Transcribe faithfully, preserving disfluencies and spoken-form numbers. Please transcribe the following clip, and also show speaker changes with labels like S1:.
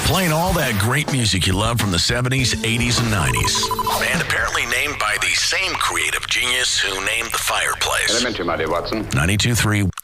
S1: Playing all that great music you love from the seventies, eighties, and nineties. And apparently named by the same creative genius who named the fireplace.
S2: Elementary, my dear Watson.
S1: ninety-two point three